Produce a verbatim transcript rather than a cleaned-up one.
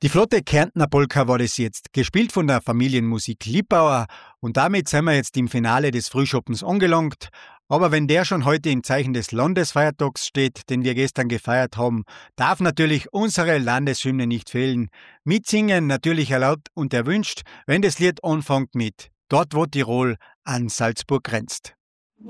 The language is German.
Die flotte Kärntner Polka war das jetzt, gespielt von der Familienmusik Liebauer, und damit sind wir jetzt im Finale des Frühschoppens angelangt. Aber wenn der schon heute im Zeichen des Landesfeiertags steht, den wir gestern gefeiert haben, darf natürlich unsere Landeshymne nicht fehlen. Mitsingen natürlich erlaubt und erwünscht, wenn das Lied anfängt mit Dort wo Tirol an Salzburg grenzt.